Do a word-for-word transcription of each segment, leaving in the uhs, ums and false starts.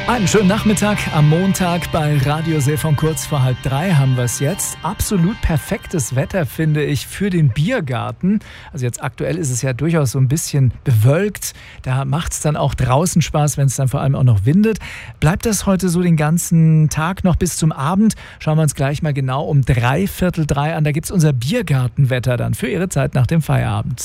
Einen schönen Nachmittag am Montag bei Radio Seefunk. Kurz vor halb drei haben wir es jetzt. Absolut perfektes Wetter, finde ich, für den Biergarten. Also jetzt aktuell ist es ja durchaus so ein bisschen bewölkt. Da macht es dann auch draußen Spaß, wenn es dann vor allem auch noch windet. Bleibt das heute so den ganzen Tag noch bis zum Abend? Schauen wir uns gleich mal genau um drei Viertel drei an. Da gibt es unser Biergartenwetter dann für Ihre Zeit nach dem Feierabend.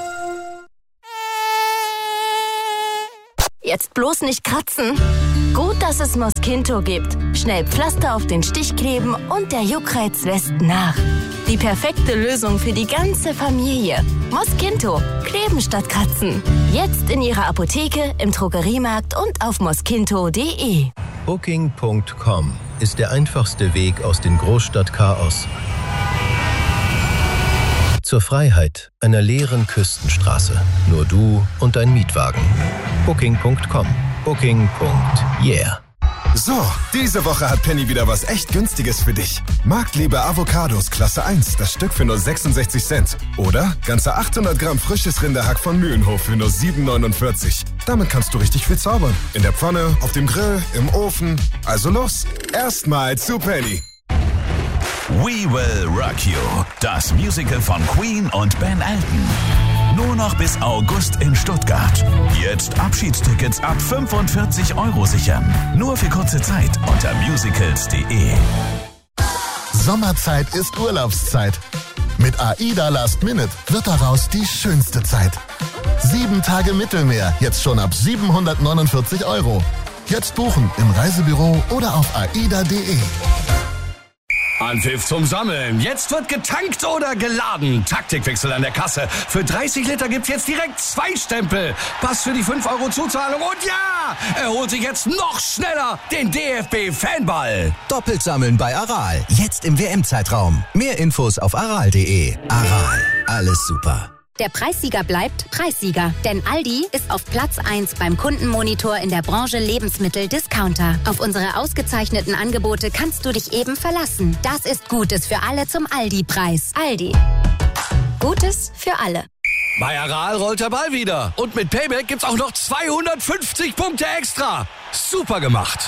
Jetzt bloß nicht kratzen. Gut, dass es Mosquito gibt. Schnell Pflaster auf den Stich kleben und der Juckreiz lässt nach. Die perfekte Lösung für die ganze Familie. Mosquito. Kleben statt kratzen. Jetzt in Ihrer Apotheke, im Drogeriemarkt und auf mosquito punkt de. Booking Punkt com ist der einfachste Weg aus dem Großstadtchaos zur Freiheit einer leeren Küstenstraße. Nur du und dein Mietwagen. Booking Punkt com. Booking. Yeah. So, diese Woche hat Penny wieder was echt Günstiges für dich. Marktliebe Avocados Klasse eins, das Stück für nur sechsundsechzig Cent. Oder ganze achthundert Gramm frisches Rinderhack von Mühlenhof für nur sieben neunundvierzig. Damit kannst du richtig viel zaubern. In der Pfanne, auf dem Grill, im Ofen. Also los, erstmal zu Penny. We Will Rock You, das Musical von Queen und Ben Elton. Nur noch bis August in Stuttgart. Jetzt Abschiedstickets ab fünfundvierzig Euro sichern. Nur für kurze Zeit unter musicals punkt de. Sommerzeit ist Urlaubszeit. Mit AIDA Last Minute wird daraus die schönste Zeit. Sieben Tage Mittelmeer, jetzt schon ab siebenhundertneunundvierzig Euro. Jetzt buchen im Reisebüro oder auf aida punkt de. Anpfiff zum Sammeln. Jetzt wird getankt oder geladen. Taktikwechsel an der Kasse. Für dreißig Liter gibt's jetzt direkt zwei Stempel. Pass für die fünf Euro Zuzahlung. Und ja, er holt sich jetzt noch schneller den D F B-Fanball. Doppelt sammeln bei Aral. Jetzt im W M-Zeitraum. Mehr Infos auf aral punkt de. Aral. Alles super. Der Preissieger bleibt Preissieger, denn Aldi ist auf Platz eins beim Kundenmonitor in der Branche Lebensmittel-Discounter. Auf unsere ausgezeichneten Angebote kannst du dich eben verlassen. Das ist Gutes für alle zum Aldi-Preis. Aldi. Gutes für alle. Bei Aral rollt der Ball wieder. Und mit Payback gibt's auch noch zweihundertfünfzig Punkte extra. Super gemacht.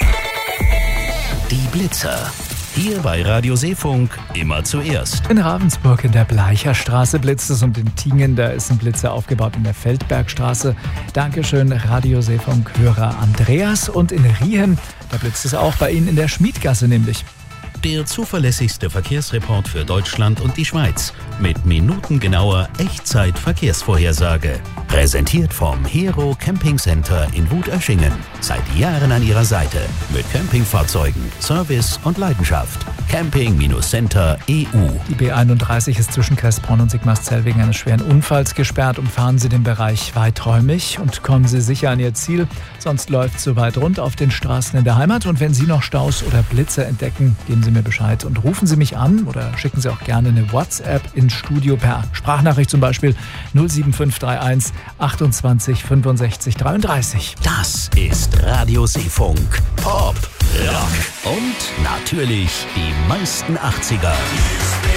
Die Blitzer. Hier bei Radio Seefunk immer zuerst. In Ravensburg in der Bleicherstraße blitzt es, und in Tingen, da ist ein Blitzer aufgebaut in der Feldbergstraße. Dankeschön, Radio Seefunk-Hörer Andreas. Und in Riehen, da blitzt es auch bei Ihnen in der Schmiedgasse nämlich. Der zuverlässigste Verkehrsreport für Deutschland und die Schweiz mit minutengenauer Echtzeit-Verkehrsvorhersage. Präsentiert vom Hero Camping Center in Wutöschingen. Seit Jahren an Ihrer Seite mit Campingfahrzeugen, Service und Leidenschaft. Camping Center punkt e u. Die B einunddreißig ist zwischen Kressbronn und Sigmaringen wegen eines schweren Unfalls gesperrt. Umfahren Sie den Bereich weiträumig und kommen Sie sicher an Ihr Ziel. Sonst läuft es so weit rund auf den Straßen in der Heimat. Und wenn Sie noch Staus oder Blitzer entdecken, geben Sie mir Bescheid und rufen Sie mich an oder schicken Sie auch gerne eine WhatsApp ins Studio per Sprachnachricht, zum Beispiel null sieben fünf drei eins achtundzwanzig fünfundsechzig dreiunddreißig. Das ist Radio Seefunk. Pop, Rock und natürlich die meisten achtziger.